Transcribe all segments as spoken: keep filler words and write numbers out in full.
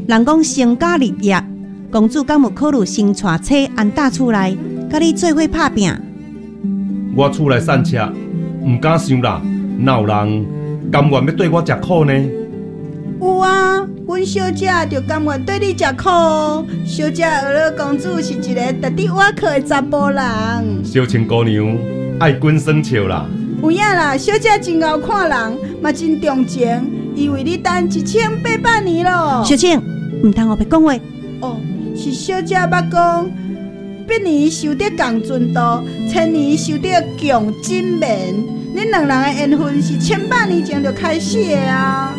人讲成家立业，公主敢有考虑先娶妻安大厝内，甲你做伙拍拼？ 我厝内散车，唔敢想啦，哪有人甘愿要对我吃苦呢？ 有啊，阮小姐就甘愿对你吃苦。小姐学了公主是一个特地挖课的查甫人。 小青姑娘爱滚耍笑啦。 有影啦，小姐真敖看人，嘛真重情，伊为你等一千八百年咯。 小青，唔通我别讲话。 哦，是小姐捌讲，百年修得共尊度，千年修得共枕眠。恁两人的缘分是千百年前就开始的啊。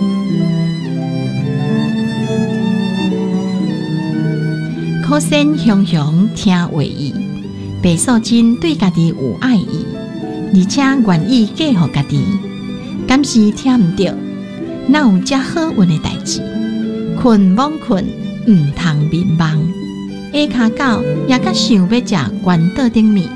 可羡雄雄听话意，白素贞对家己有爱意，而且愿意嫁予家己，敢是听唔到？哪有遮好运的代志？困罔困，唔通眠梦。下骹狗也较想要食关岛顶面。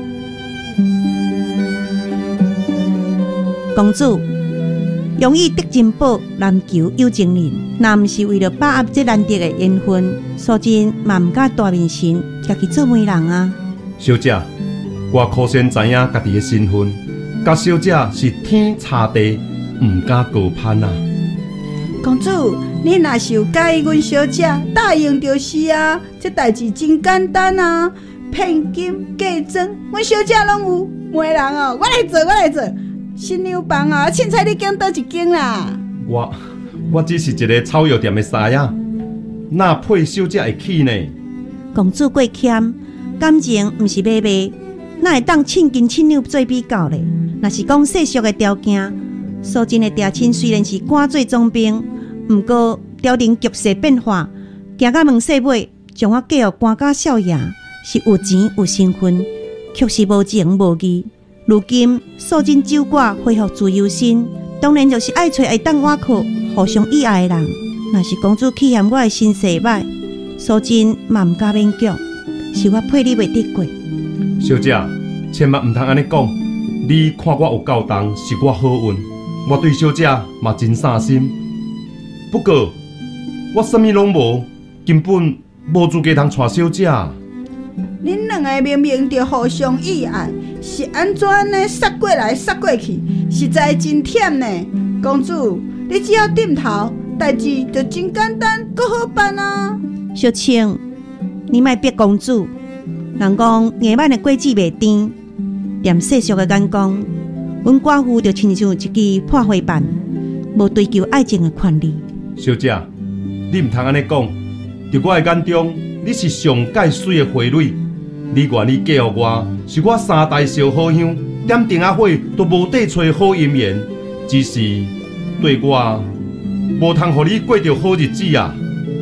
公主，容易得珍宝，难求有情人。若毋是为了把握这难得的缘分，素贞嘛毋敢大面神，家己做媒人啊。 小姐，我可先知影家己的身份，甲小姐是天差地，唔敢高攀啊。 公主，你若是有介意阮小姐，答应就是啊。这代志真简单啊，骗金嫁妆，阮小姐拢有。媒人哦，我来做，我来做。新娘房啊，凊彩你拣倒一间啦。 我我只是一个草药店的师仔，哪配小姐会起呢？ 公主过谦，感情毋是买卖，哪会当称斤称两做比较咧？若是讲世俗的条件，素贞的爹亲虽然是官做总兵，毋过朝廷局势变化，行到门世尾，将我嫁予官家少爷，是有钱有身份，却是无情无义。如今素贞走寡，恢复自由身，当然就是爱找会当倚靠、互相依赖的人。若是公主欺嫌我的身世歹，素贞嘛毋敢勉强，是我配你袂得过。 小姐，千万唔通安尼讲。你看我有够重，是我好运。我对小姐嘛真上心。不过我啥物拢无，根本无资格通娶小姐。 恁两个明明就互相意爱，是安怎呢？杀过来杀过去，实在真忝呢。公主，你只要点头，代志就真简单，搁好办啊。 小青，你莫逼公主。人讲硬板的果子袂甜，踮世俗的眼光，阮寡妇就亲像一支破花瓣，无追求爱情的权利。 小姐，你毋通安尼讲。伫我的眼中，你是上界水的花蕊。你愿意嫁予我，是我三代烧好香，点灯仔火都无底找好姻缘。只是对我，无通互你过着好日子啊！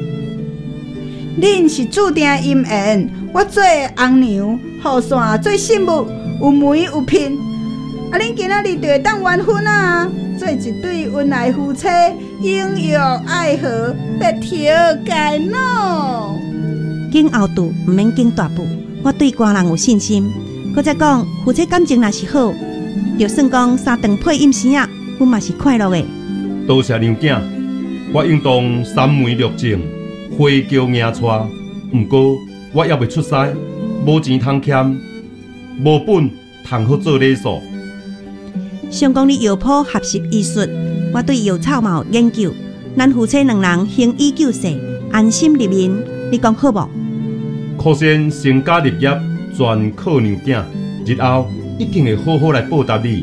恁是注定姻缘，我做红娘，雨伞做信物，有媒有聘。啊，恁今仔日就会当完婚啊！做一对恩爱夫妻，永浴爱河，白条偕老。 经后途毋免经大步。我对官人有信心，搁再讲夫妻感情若是好，就算讲三顿配饮生啊，阮嘛是快乐的。 多谢娘囝，我应当三媒六证，花轿迎娶。毋过我还袂出师，无钱通欠，无本通好做礼数。 想讲你药谱合适医术，我对药草嘛有研究，咱夫妻两人行医救世，安心入眠，你讲好无？ 可先成家立业，全靠娘囝，日后一定会好好来报答你。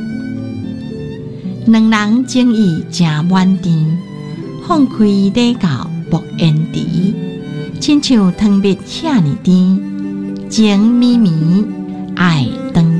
两人情谊真满甜，放开礼教博缘池，亲像糖蜜遐尼甜，情绵绵，爱长